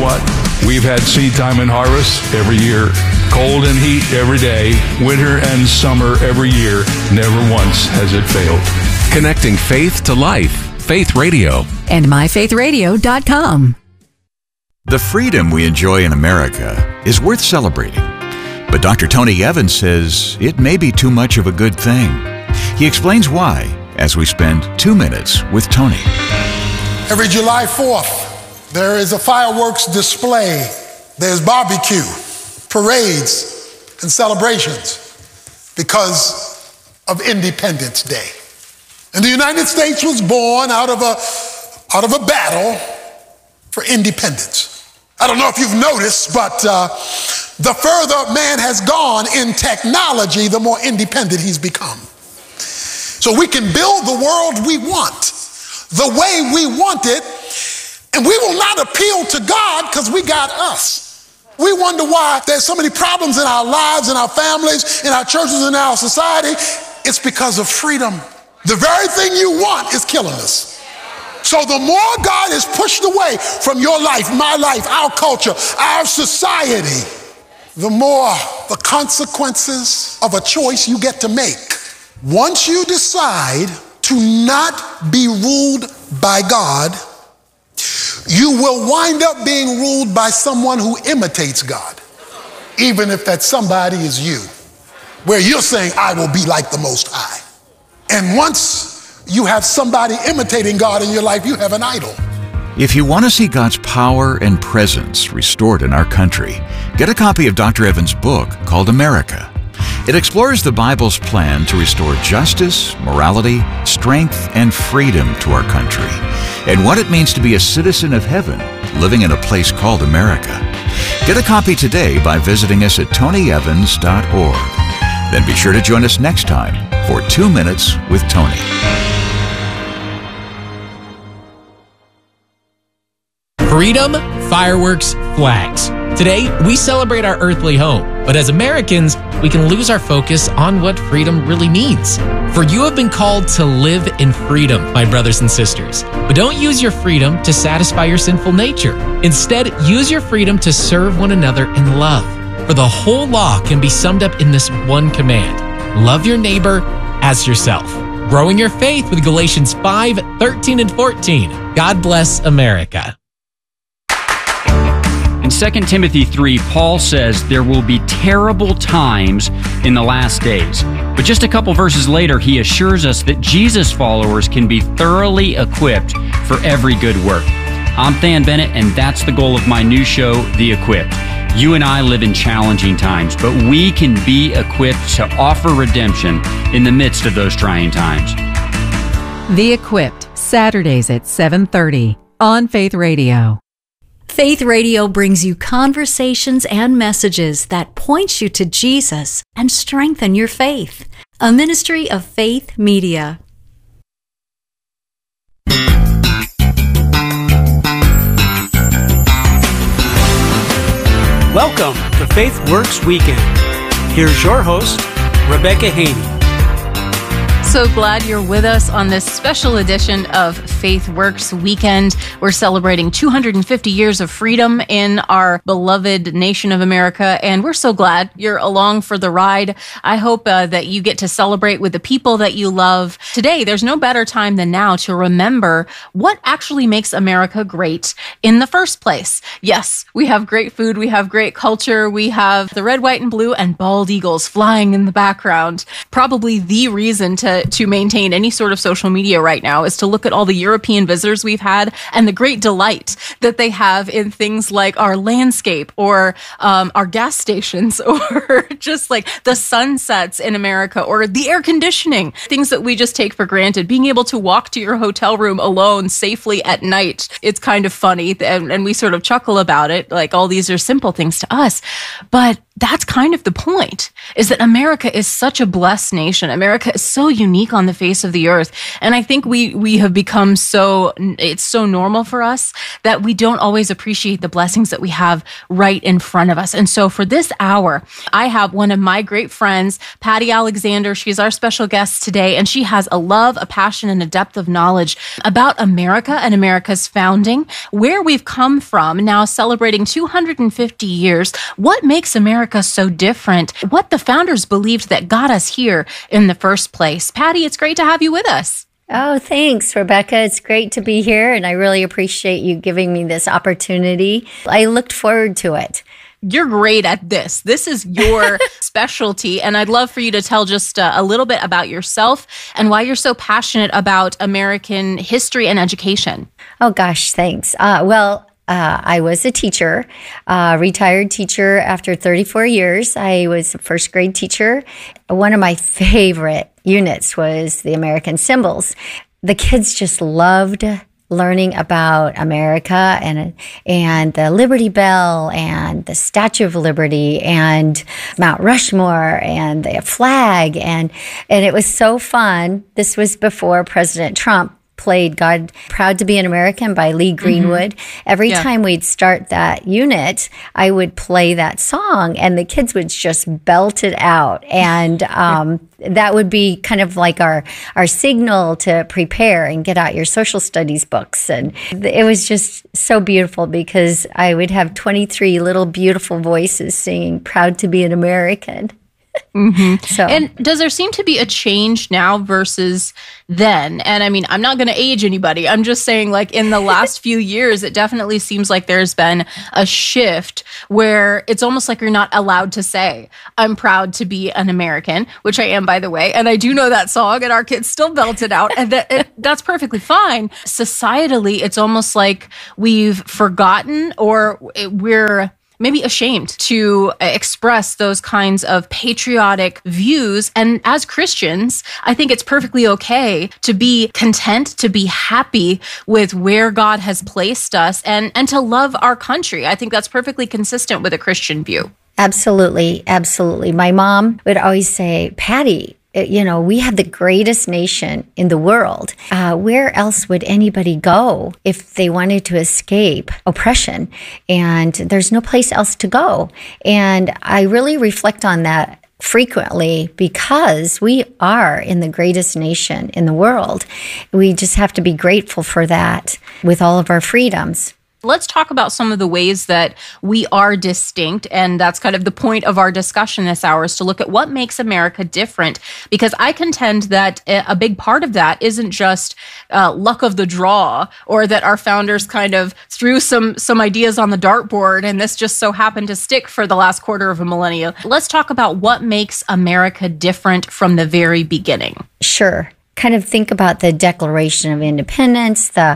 what? We've had seed time and harvest every year, cold and heat every day, winter and summer every year. Never once has it failed. Connecting faith to life. Faith Radio. And myfaithradio.com. The freedom we enjoy in America is worth celebrating. But Dr. Tony Evans says it may be too much of a good thing. He explains why as we spend 2 minutes with Tony. Every July 4th, there is a fireworks display. There's barbecue, parades, and celebrations because of Independence Day. And the United States was born out of a battle for independence. I don't know if you've noticed, but the further man has gone in technology, the more independent he's become. So we can build the world we want, the way we want it, and we will not appeal to God because we got us. We wonder why there's so many problems in our lives, in our families, in our churches, in our society. It's because of freedom. The very thing you want is killing us. So the more God is pushed away from your life, my life, our culture, our society, the more the consequences of a choice you get to make. Once you decide to not be ruled by God, you will wind up being ruled by someone who imitates God, even if that somebody is you, where you're saying, I will be like the Most High. And once you have somebody imitating God in your life, you have an idol. If you want to see God's power and presence restored in our country, get a copy of Dr. Evans' book called America. It explores the Bible's plan to restore justice, morality, strength, and freedom to our country, and what it means to be a citizen of heaven living in a place called America. Get a copy today by visiting us at tonyevans.org. Then be sure to join us next time for 2 Minutes with Tony. Freedom, fireworks, flags. Today, we celebrate our earthly home, but as Americans, we can lose our focus on what freedom really means. For you have been called to live in freedom, my brothers and sisters. But don't use your freedom to satisfy your sinful nature. Instead, use your freedom to serve one another in love. For the whole law can be summed up in this one command: love your neighbor as yourself. Growing your faith with Galatians 5:13 and 14. God bless America. In 2 Timothy 3, Paul says there will be terrible times in the last days. But just a couple verses later, he assures us that Jesus followers can be thoroughly equipped for every good work. I'm Than Bennett, and that's the goal of my new show, The Equipped. You and I live in challenging times, but we can be equipped to offer redemption in the midst of those trying times. The Equipped, Saturdays at 7:30 on Faith Radio. Faith Radio brings you conversations and messages that point you to Jesus and strengthen your faith. A ministry of Faith Media. Welcome to Faith Works Weekend. Here's your host, Rebecca Haney. So glad you're with us on this special edition of Faith Works Weekend. We're celebrating 250 years of freedom in our beloved nation of America, and we're so glad you're along for the ride. I hope that you get to celebrate with the people that you love. Today, there's no better time than now to remember what actually makes America great in the first place. Yes, we have great food, we have great culture, we have the red, white, and blue, and bald eagles flying in the background. Probably the reason to maintain any sort of social media right now is to look at all the European visitors we've had and the great delight that they have in things like our landscape or our gas stations or just like the sunsets in America or the air conditioning, things that we just take for granted. Being able to walk to your hotel room alone safely at night, it's kind of funny and we sort of chuckle about it. Like all these are simple things to us, but that's kind of the point, is that America is such a blessed nation. America is so unique on the face of the earth. And I think we have become it's so normal for us that we don't always appreciate the blessings that we have right in front of us. And so for this hour, I have one of my great friends, Patty Alexander. She's our special guest today, and she has a love, a passion, and a depth of knowledge about America and America's founding, where we've come from, now celebrating 250 years, what makes America so different, what the founders believed that got us here in the first place. Patty, it's great to have you with us. Oh, thanks, Rebecca. It's great to be here, and I really appreciate you giving me this opportunity. I looked forward to it. You're great at this. This is your specialty, and I'd love for you to tell just a little bit about yourself and why you're so passionate about American history and education. Oh, gosh, thanks. I was a teacher, retired teacher after 34 years. I was a first grade teacher. One of my favorite units was the American symbols. The kids just loved learning about America and the Liberty Bell and the Statue of Liberty and Mount Rushmore and the flag. And it was so fun. This was before President Trump played God Proud to Be an American by Lee Greenwood. Every time we'd start that unit, I would play that song and the kids would just belt it out. And that would be kind of like our signal to prepare and get out your social studies books. And it was just so beautiful because I would have 23 little beautiful voices singing Proud to Be an American. So, and does there seem to be a change now versus then? And I mean, I'm not going to age anybody. I'm just saying, like, in the last few years, it definitely seems like there's been a shift where it's almost like you're not allowed to say, I'm proud to be an American, which I am, by the way. And I do know that song, and our kids still belt it out. And that's perfectly fine. Societally, it's almost like we've forgotten, or we're maybe ashamed to express those kinds of patriotic views. And as Christians, I think it's perfectly okay to be content, to be happy with where God has placed us, and to love our country. I think that's perfectly consistent with a Christian view. Absolutely. Absolutely. My mom would always say, Patty, you know, we have the greatest nation in the world. Where else would anybody go if they wanted to escape oppression? And there's no place else to go. And I really reflect on that frequently because we are in the greatest nation in the world. We just have to be grateful for that with all of our freedoms. Let's talk about some of the ways that we are distinct. And that's kind of the point of our discussion this hour, is to look at what makes America different. Because I contend that a big part of that isn't just luck of the draw, or that our founders kind of threw some ideas on the dartboard and this just so happened to stick for the last quarter of a millennium. Let's talk about what makes America different from the very beginning. Sure. Kind of think about the Declaration of Independence, the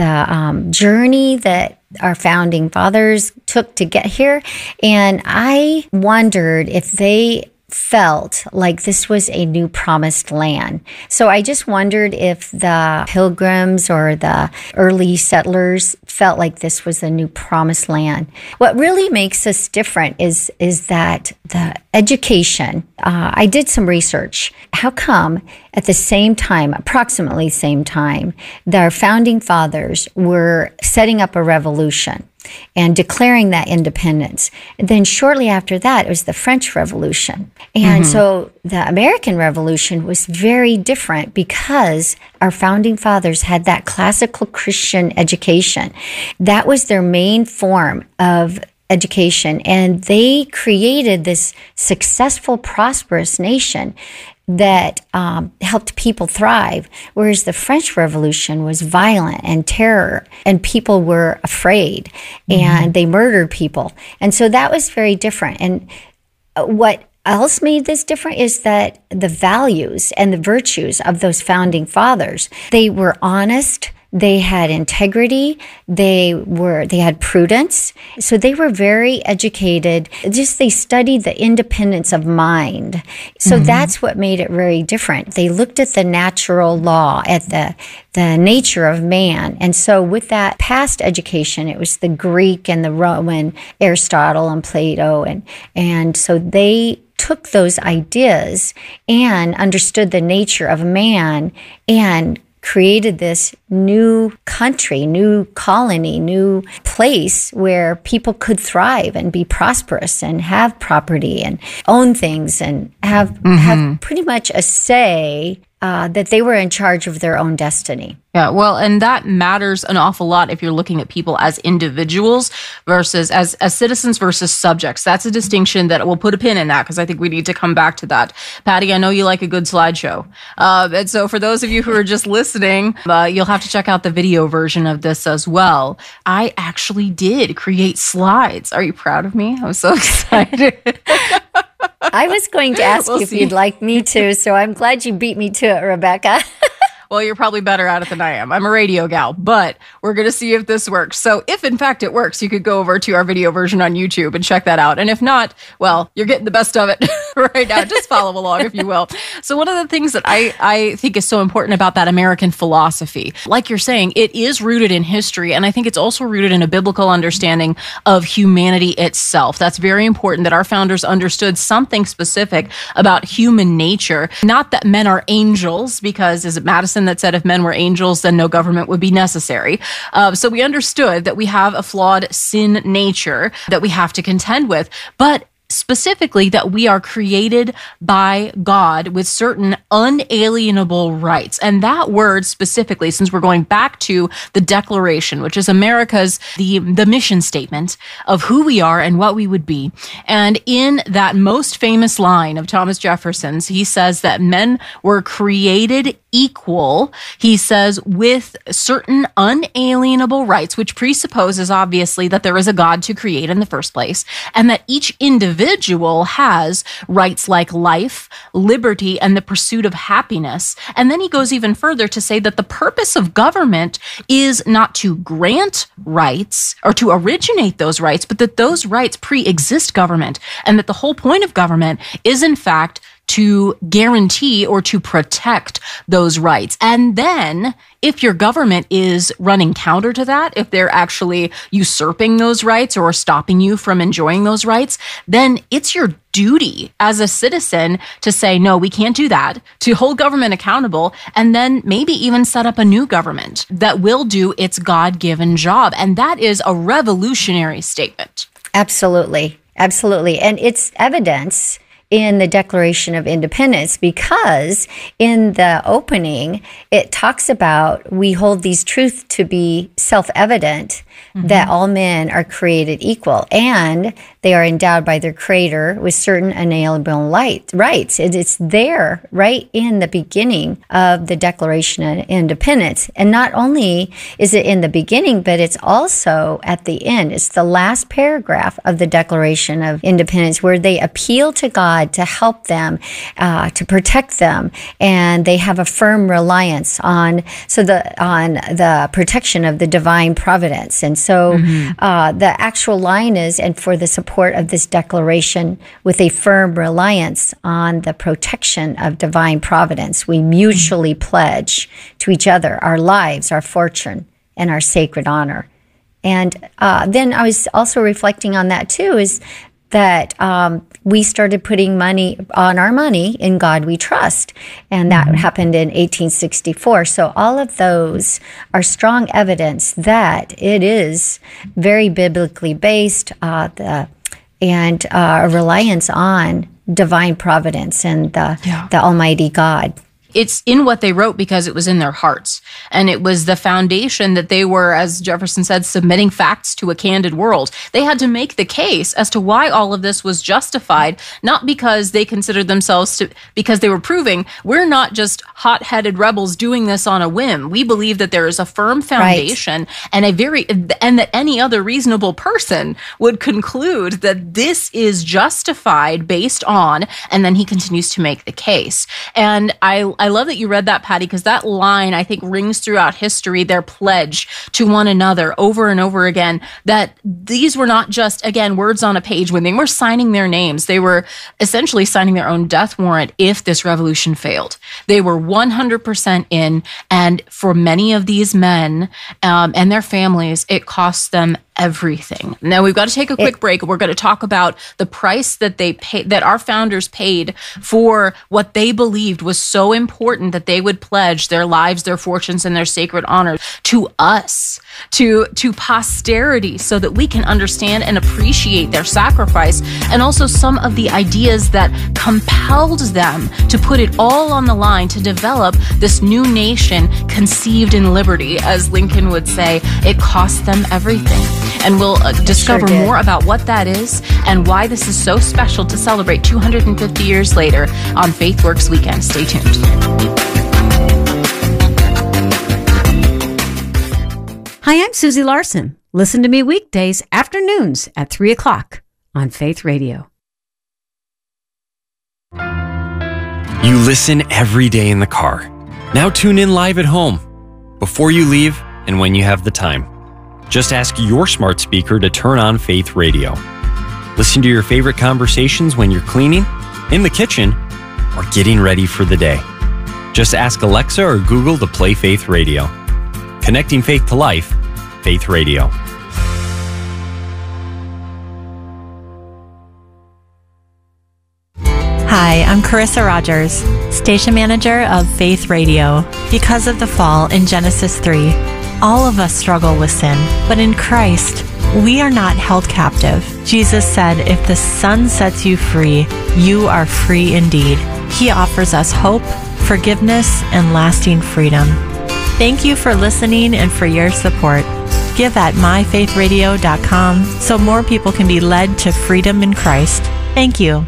journey that our founding fathers took to get here. And I wondered if they felt like this was a new promised land. So I just wondered if the Pilgrims or the early settlers felt like this was a new promised land. What really makes us different is that the education, I did some research. How come at the same time, approximately same time, our founding fathers were setting up a revolution and declaring that independence? And then shortly after that, it was the French Revolution. And so the American Revolution was very different because our founding fathers had that classical Christian education. That was their main form of education. And they created this successful, prosperous nation that helped people thrive, whereas the French Revolution was violent and terror, and people were afraid, and they murdered people. And so that was very different. And what else made this different is that the values and the virtues of those founding fathers, they were honest, They had integrity. They had prudence. So they were very educated. They studied the independence of mind. So that's what made it very different. They looked at the natural law, at the nature of man. And so with that past education, it was the Greek and the Roman, Aristotle and Plato. And so they took those ideas and understood the nature of man and created this new country, new colony, new place where people could thrive and be prosperous and have property and own things and have pretty much a say that they were in charge of their own destiny. Yeah, well, and that matters an awful lot if you're looking at people as individuals versus as citizens versus subjects. That's a distinction that we'll put a pin in that because I think we need to come back to that. Patty, I know you like a good slideshow. And so for those of you who are just listening, you'll have to check out the video version of this as well. I actually did create slides. Are you proud of me? I'm so excited. I was going to ask you if you'd like me to, so I'm glad you beat me to it, Rebecca. Well, you're probably better at it than I am. I'm a radio gal, but we're going to see if this works. So if in fact it works, you could go over to our video version on YouTube and check that out. And if not, well, you're getting the best of it right now. Just follow along if you will. So one of the things that I think is so important about that American philosophy, like you're saying, it is rooted in history. And I think it's also rooted in a biblical understanding of humanity itself. That's very important that our founders understood something specific about human nature. Not that men are angels, because is it Madison that said if men were angels, then no government would be necessary. So we understood that we have a flawed sin nature that we have to contend with. But specifically that we are created by God with certain unalienable rights. And that word specifically, since we're going back to the Declaration, which is America's, the mission statement of who we are and what we would be. And in that most famous line of Thomas Jefferson's, he says that men were created equal, he says, with certain unalienable rights, which presupposes obviously that there is a God to create in the first place, and that each individual has rights like life, liberty, and the pursuit of happiness. And then he goes even further to say that the purpose of government is not to grant rights or to originate those rights, but that those rights pre-exist government, and that the whole point of government is in fact to guarantee or to protect those rights. And then if your government is running counter to that, if they're actually usurping those rights or stopping you from enjoying those rights, then it's your duty as a citizen to say, no, we can't do that, to hold government accountable, and then maybe even set up a new government that will do its God-given job. And that is a revolutionary statement. Absolutely. Absolutely. And it's evidence in the Declaration of Independence, because in the opening, it talks about we hold these truths to be self-evident, that all men are created equal and they are endowed by their Creator with certain inalienable rights. It's there right in the beginning of the Declaration of Independence. And not only is it in the beginning, but it's also at the end. It's the last paragraph of the Declaration of Independence where they appeal to God to help them, to protect them, and they have a firm reliance on the protection of the divine providence. And so the actual line is, and for the support of this declaration, with a firm reliance on the protection of divine providence, we mutually pledge to each other our lives, our fortune, and our sacred honor. And then I was also reflecting on that too, is that we started putting money in God we trust. And that happened in 1864. So all of those are strong evidence that it is very biblically based, a reliance on divine providence and the Almighty God. It's in what they wrote because it was in their hearts. And it was the foundation that they were, as Jefferson said, submitting facts to a candid world. They had to make the case as to why all of this was justified, not because they considered themselves because they were proving we're not just hot-headed rebels doing this on a whim. We believe that there is a firm foundation and that any other reasonable person would conclude that this is justified based on, and then he continues to make the case. And I I love that you read that, Patty, because that line, I think, rings throughout history, their pledge to one another over and over again, that these were not just, again, words on a page when they were signing their names. They were essentially signing their own death warrant if this revolution failed. They were 100% in, and for many of these men and their families, it cost them everything. Now we've got to take a quick break. We're going to talk about the price that they paid, that our founders paid for what they believed was so important that they would pledge their lives, their fortunes, and their sacred honors to us, to posterity, so that we can understand and appreciate their sacrifice, and also some of the ideas that compelled them to put it all on the line to develop this new nation conceived in liberty. As Lincoln would say, it cost them everything. And we'll discover more about what that is and why this is so special to celebrate 250 years later on Faith Works Weekend. Stay tuned. Hi, I'm Susie Larson. Listen to me weekdays afternoons at 3 o'clock on Faith Radio. You listen every day in the car. Now tune in live at home, before you leave and when you have the time. Just ask your smart speaker to turn on Faith Radio. Listen to your favorite conversations when you're cleaning, in the kitchen, or getting ready for the day. Just ask Alexa or Google to play Faith Radio. Connecting faith to life, Faith Radio. Hi, I'm Carissa Rogers, station manager of Faith Radio. Because of the fall in Genesis 3, all of us struggle with sin, but in Christ, we are not held captive. Jesus said, if the Son sets you free, you are free indeed. He offers us hope, forgiveness, and lasting freedom. Thank you for listening and for your support. Give at myfaithradio.com so more people can be led to freedom in Christ. Thank you.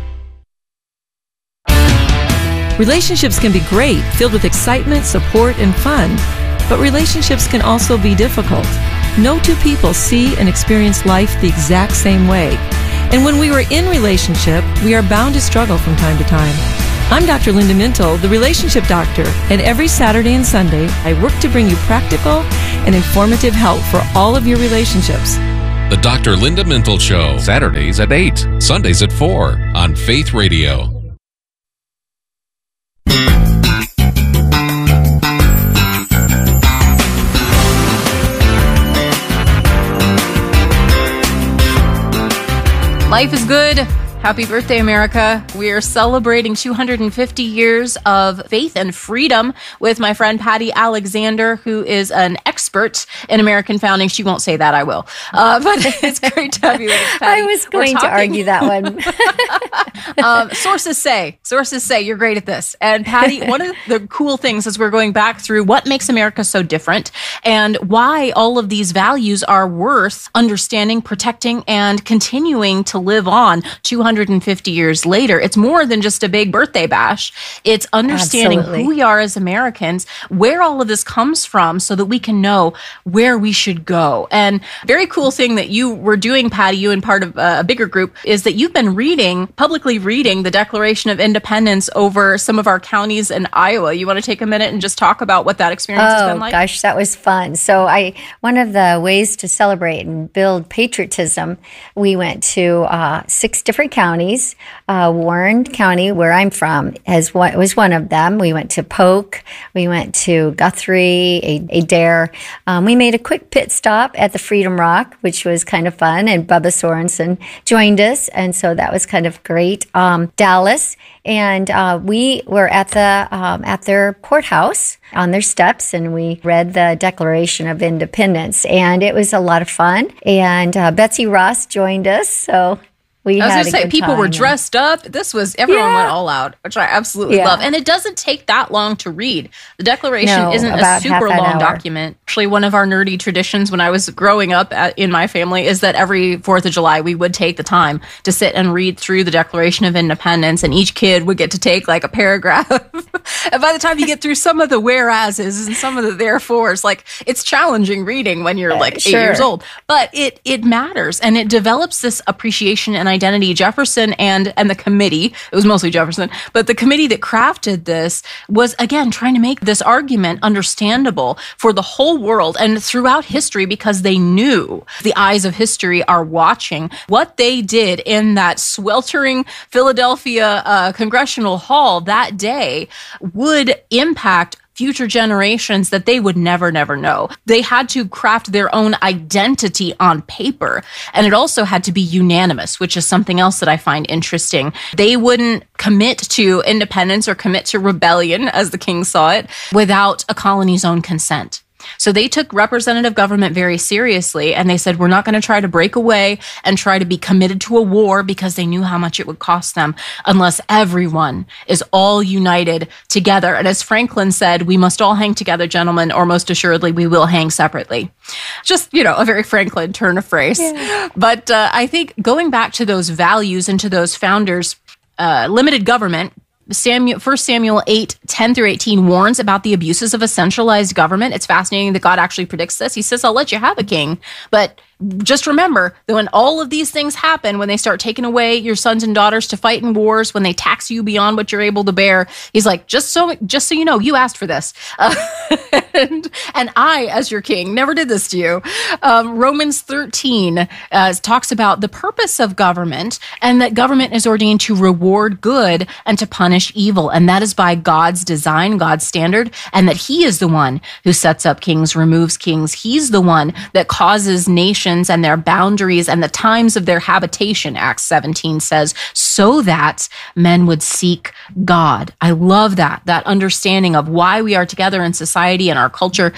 Relationships can be great, filled with excitement, support, and fun. But relationships can also be difficult. No two people see and experience life the exact same way. And when we are in relationship, we are bound to struggle from time to time. I'm Dr. Linda Mintle, the relationship doctor, and every Saturday and Sunday, I work to bring you practical and informative help for all of your relationships. The Dr. Linda Mintle Show, Saturdays at 8, Sundays at 4 on Faith Radio. Life is good. Happy birthday, America. We are celebrating 250 years of faith and freedom with my friend Patty Alexander, who is an expert in American founding. She won't say that, I will. But it's great to have you with us, Patty. I was going to argue that one. Sources say you're great at this. And Patty, one of the cool things is we're going back through what makes America so different and why all of these values are worth understanding, protecting, and continuing to live on 250 years later. It's more than just a big birthday bash. It's understanding who we are as Americans, where all of this comes from, so that we can know where we should go. And very cool thing that you were doing, Patty, you and part of a bigger group, is that you've been publicly reading the Declaration of Independence over some of our counties in Iowa. You want to take a minute and just talk about what that experience has been like? Oh, gosh, that was fun. So one of the ways to celebrate and build patriotism, we went to 6 different counties. Warren County, where I'm from, was one of them. We went to Polk. We went to Guthrie, Adair. We made a quick pit stop at the Freedom Rock, which was kind of fun, and Bubba Sorensen joined us, and so that was kind of great. Dallas, and we were at their courthouse on their steps, and we read the Declaration of Independence, and it was a lot of fun. And Betsy Ross joined us, so I was going to say, people were dressed up. Everyone went all out, which I absolutely love. And it doesn't take that long to read. The Declaration isn't a super long document. Actually, one of our nerdy traditions when I was growing up in my family is that every 4th of July, we would take the time to sit and read through the Declaration of Independence, and each kid would get to take like a paragraph. And by the time you get through some of the whereases and some of the therefores, like, it's challenging reading when you're 8 years old. But it matters, and it develops this appreciation and and identity, Jefferson and the committee, it was mostly Jefferson, but the committee that crafted this was, again, trying to make this argument understandable for the whole world and throughout history, because they knew the eyes of history are watching. What they did in that sweltering Philadelphia congressional hall that day would impact future generations that they would never know. They had to craft their own identity on paper. And it also had to be unanimous, which is something else that I find interesting. They wouldn't commit to independence or commit to rebellion, as the king saw it, without a colony's own consent. So they took representative government very seriously, and they said, we're not going to try to break away and try to be committed to a war, because they knew how much it would cost them unless everyone is all united together. And as Franklin said, we must all hang together, gentlemen, or most assuredly we will hang separately. Just, a very Franklin turn of phrase. Yeah. But I think going back to those values and to those founders, limited government, 1 Samuel 8:10-18 warns about the abuses of a centralized government. It's fascinating that God actually predicts this. He says, I'll let you have a king, but just remember that when all of these things happen, when they start taking away your sons and daughters to fight in wars, when they tax you beyond what you're able to bear, he's like, just so you know, you asked for this. And I, as your king, never did this to you. Romans 13 talks about the purpose of government, and that government is ordained to reward good and to punish evil. And that is by God's design, God's standard, and that he is the one who sets up kings, removes kings. He's the one that causes nations and their boundaries and the times of their habitation, Acts 17 says, so that men would seek God. I love that understanding of why we are together in society and our culture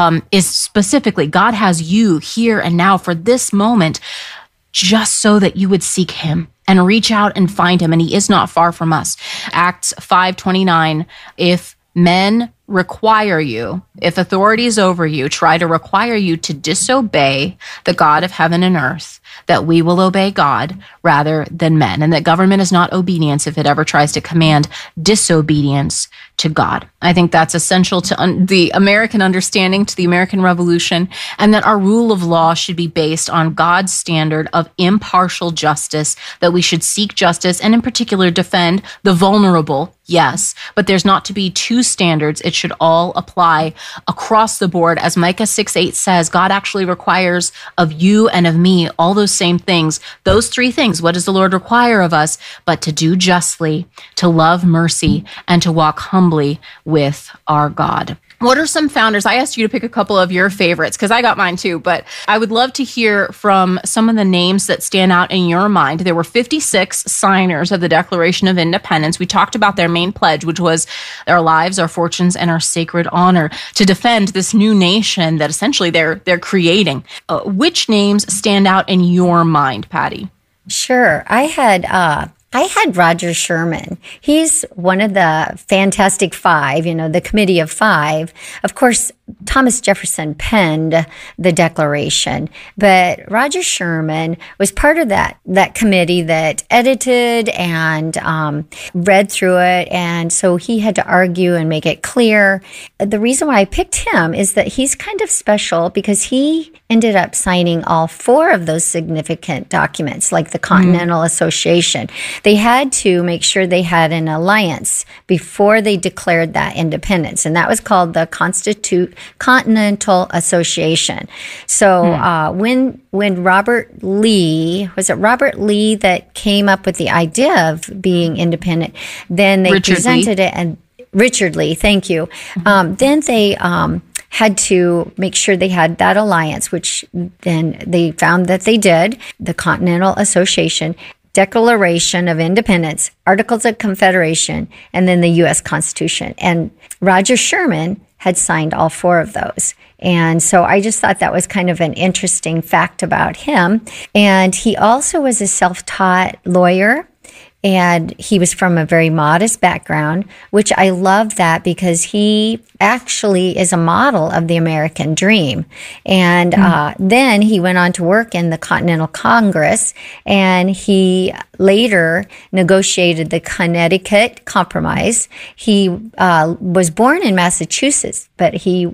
is specifically, God has you here and now for this moment, just so that you would seek him and reach out and find him. And he is not far from us. Acts 5:29, if men require you, if authorities over you try to require you to disobey the God of heaven and earth, that we will obey God rather than men, and that government is not obedience if it ever tries to command disobedience to God. I think that's essential to the American understanding, to the American Revolution, and that our rule of law should be based on God's standard of impartial justice, that we should seek justice and in particular defend the vulnerable, yes, but there's not to be two standards. It should all apply across the board. As Micah 6:8 says, God actually requires of you and of me all those same things. Those three things. What does the Lord require of us? But to do justly, to love mercy, and to walk humbly with our God. What are some founders? I asked you to pick a couple of your favorites because I got mine too, but I would love to hear from some of the names that stand out in your mind. There were 56 signers of the Declaration of Independence. We talked about their main pledge, which was our lives, our fortunes, and our sacred honor to defend this new nation that essentially they're creating. Which names stand out in your mind, Patty? Sure. I had Roger Sherman. He's one of the Fantastic Five, the Committee of Five. Of course, Thomas Jefferson penned the Declaration, but Roger Sherman was part of that committee that edited and read through it, and so he had to argue and make it clear. The reason why I picked him is that he's kind of special because he ended up signing all four of those significant documents, like the Continental Association. They had to make sure they had an alliance before they declared that independence, and that was called the Continental Association. So when Robert Lee, was it Robert Lee that came up with the idea of being independent, then they presented it, and Richard Lee, thank you. Then they had to make sure they had that alliance, which then they found that they did, the Continental Association, Declaration of Independence, Articles of Confederation, and then the U.S. Constitution. And Roger Sherman had signed all four of those. And so I just thought that was kind of an interesting fact about him. And he also was a self-taught lawyer. And he was from a very modest background, which I love that because he actually is a model of the American dream. And then he went on to work in the Continental Congress, and he later negotiated the Connecticut Compromise. He was born in Massachusetts, but he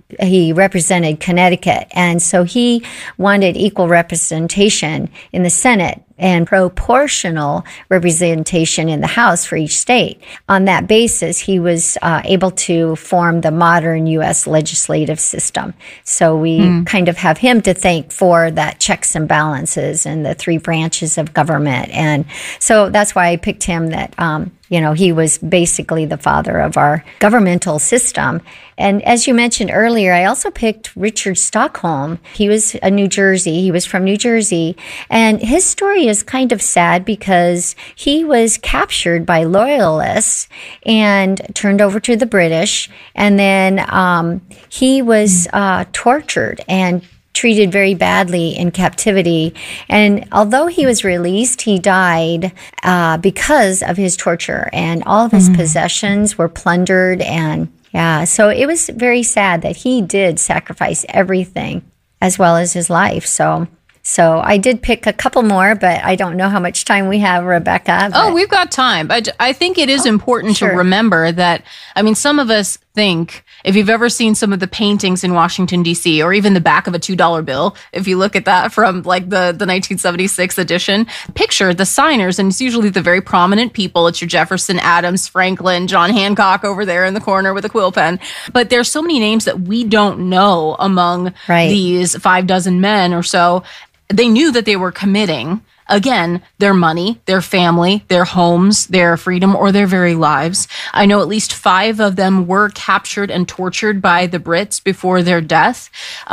represented Connecticut. And so he wanted equal representation in the Senate and proportional representation in the House for each state. On that basis, he was able to form the modern U.S. legislative system. So we kind of have him to thank for that checks and balances and the three branches of government. And so that's why I picked him, that he was basically the father of our governmental system. And as you mentioned earlier, I also picked Richard Stockholm. He was from New Jersey. And his story is kind of sad because he was captured by loyalists and turned over to the British. And then he was tortured and treated very badly in captivity. And although he was released, he died because of his torture, and all of his possessions were plundered. And so it was very sad that he did sacrifice everything as well as his life. So I did pick a couple more, but I don't know how much time we have, Rebecca. Oh, we've got time. I think it is important to remember that, some of us think, if you've ever seen some of the paintings in Washington, D.C., or even the back of a $2 bill, if you look at that from like the 1976 edition, picture the signers, and it's usually the very prominent people. It's your Jefferson, Adams, Franklin, John Hancock over there in the corner with a quill pen. But there's so many names that we don't know among these 6 men or so. They knew that they were committing, again, their money, their family, their homes, their freedom, or their very lives. I know at least 5 of them were captured and tortured by the Brits before their death.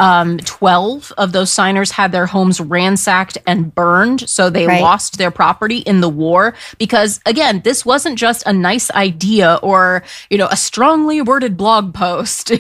12 of those signers had their homes ransacked and burned, so they lost their property in the war. Because, again, this wasn't just a nice idea or, a strongly worded blog post.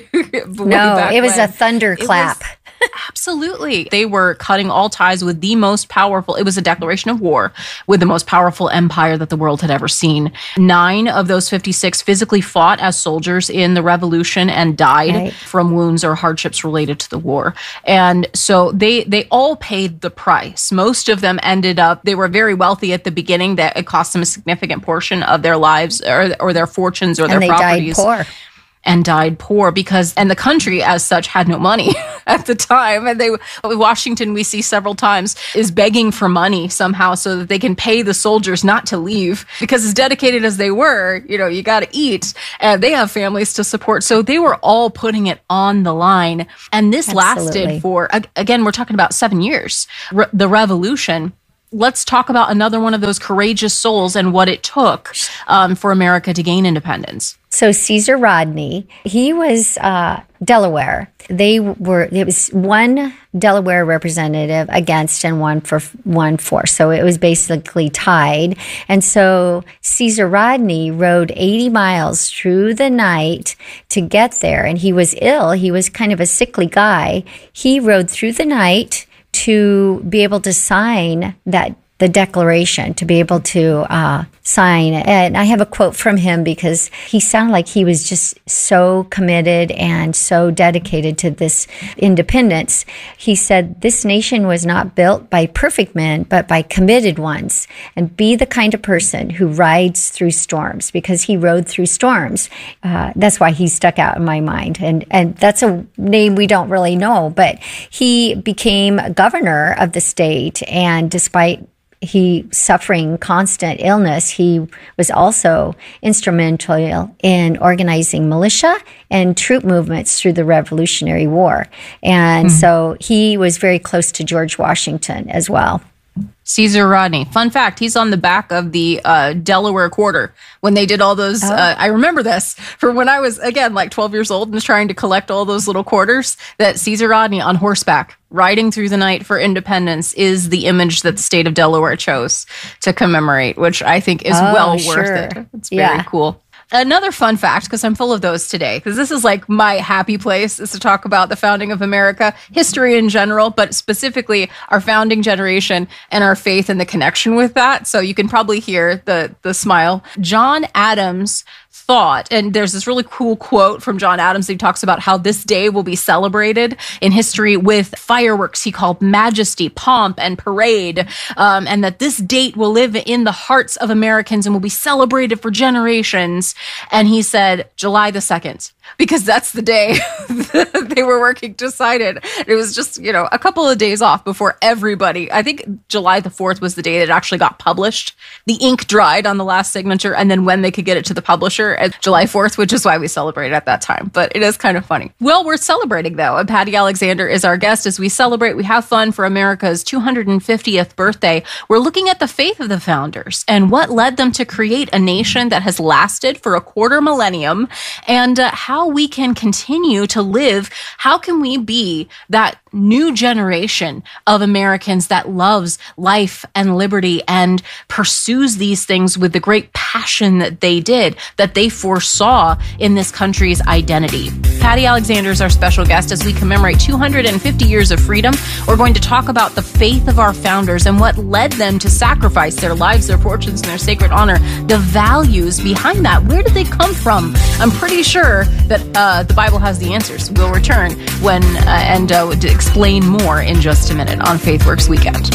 No, it was a thunderclap. Absolutely. They were cutting all ties with the most powerful. It was a declaration of war with the most powerful empire that the world had ever seen. 9 of those 56 physically fought as soldiers in the revolution and died from wounds or hardships related to the war. And so they all paid the price. Most of them ended up, they were very wealthy at the beginning, that it cost them a significant portion of their lives or their fortunes or their properties. And they died poor. And died poor and the country as such had no money at the time. And Washington, we see several times, is begging for money somehow so that they can pay the soldiers not to leave, because as dedicated as they were, you got to eat and they have families to support. So they were all putting it on the line. And this lasted for, again, we're talking about 7 years, the revolution. Let's talk about another one of those courageous souls and what it took for America to gain independence. So Caesar Rodney, he was Delaware. It was one Delaware representative against and one for. So it was basically tied. And so Caesar Rodney rode 80 miles through the night to get there. And he was ill. He was kind of a sickly guy. He rode through the night to be able to sign the Declaration, to be able to sign. And I have a quote from him because he sounded like he was just so committed and so dedicated to this independence. He said, "This nation was not built by perfect men, but by committed ones. And be the kind of person who rides through storms," because he rode through storms. That's why he stuck out in my mind. And that's a name we don't really know, but he became governor of the state. And despite he suffering constant illness, he was also instrumental in organizing militia and troop movements through the Revolutionary War. And so he was very close to George Washington as well. Caesar Rodney. Fun fact, he's on the back of the Delaware Quarter when they did all those. I remember this from when I was, again, like 12 years old and was trying to collect all those little quarters, that Caesar Rodney on horseback riding through the night for independence is the image that the state of Delaware chose to commemorate, which I think is worth it. It's very cool. Another fun fact, because I'm full of those today, because this is like my happy place, is to talk about the founding of America, history in general, but specifically our founding generation and our faith and the connection with that. So you can probably hear the smile. John Adams thought, and there's this really cool quote from John Adams. He talks about how this day will be celebrated in history with fireworks he called majesty, pomp, and parade, and that this date will live in the hearts of Americans and will be celebrated for generations. And he said July the 2nd, because that's the day they were working to sign it. It was just, a couple of days off before everybody. I think July the 4th was the day that it actually got published. The ink dried on the last signature, and then when they could get it to the publisher at July 4th, which is why we celebrate at that time. But it is kind of funny. Well, we're celebrating, though, and Patty Alexander is our guest. As we celebrate, we have fun for America's 250th birthday. We're looking at the faith of the founders and what led them to create a nation that has lasted for a quarter millennium, and how we can continue to live. How can we be that new generation of Americans that loves life and liberty and pursues these things with the great passion that they did, that they foresaw in this country's identity? Patty Alexander is our special guest as we commemorate 250 years of freedom. We're going to talk about the faith of our founders and what led them to sacrifice their lives, their fortunes, and their sacred honor, the values behind that. Where did they come from? I'm pretty sure that the Bible has the answers. We'll return when and explain more in just a minute on FaithWorks Weekend.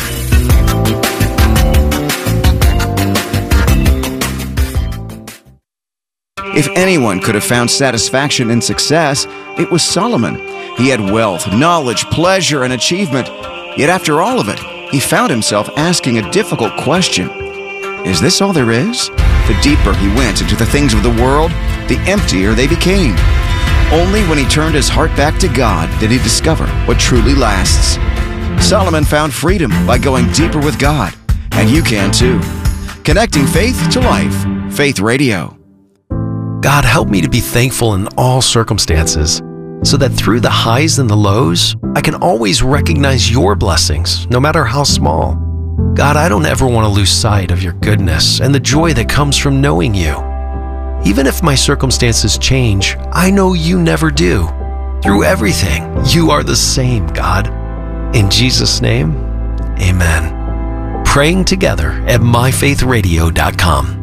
If anyone could have found satisfaction in success, it was Solomon. He had wealth, knowledge, pleasure, and achievement. Yet after all of it, he found himself asking a difficult question. Is this all there is? The deeper he went into the things of the world, the emptier they became. Only when he turned his heart back to God did he discover what truly lasts. Solomon found freedom by going deeper with God, and you can too. Connecting faith to life. Faith Radio. God, help me to be thankful in all circumstances, so that through the highs and the lows, I can always recognize your blessings, no matter how small. God, I don't ever want to lose sight of your goodness and the joy that comes from knowing you. Even if my circumstances change, I know you never do. Through everything, you are the same, God. In Jesus' name, amen. Praying together at myfaithradio.com.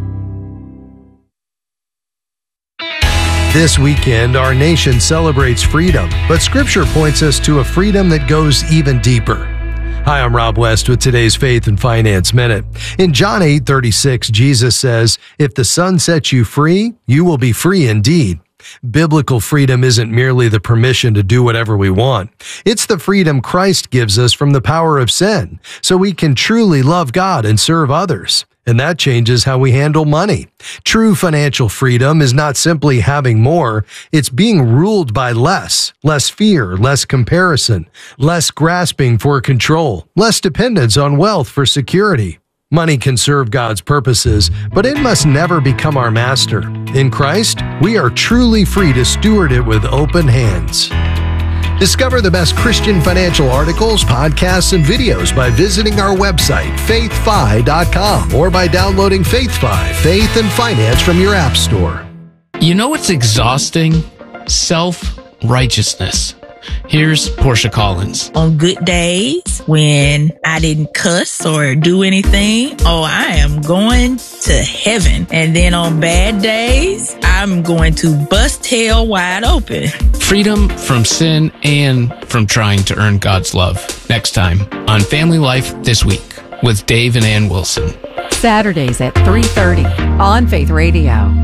This weekend, our nation celebrates freedom, but Scripture points us to a freedom that goes even deeper. Hi, I'm Rob West with today's Faith and Finance Minute. In John 8:36, Jesus says, "If the Son sets you free, you will be free indeed." Biblical freedom isn't merely the permission to do whatever we want. It's the freedom Christ gives us from the power of sin, so we can truly love God and serve others. And that changes how we handle money. True financial freedom is not simply having more, it's being ruled by less fear, less comparison, less grasping for control, less dependence on wealth for security. Money can serve God's purposes, but it must never become our master. In Christ, we are truly free to steward it with open hands. Discover the best Christian financial articles, podcasts, and videos by visiting our website, faithfi.com, or by downloading FaithFi, Faith and Finance from your app store. You know what's exhausting? Self-righteousness. Here's Portia Collins. On good days, when I didn't cuss or do anything, I am going to heaven. And then on bad days, I'm going to bust hell wide open. Freedom from sin and from trying to earn God's love. Next time on Family Life This Week with Dave and Ann Wilson. Saturdays at 3:30 on Faith Radio.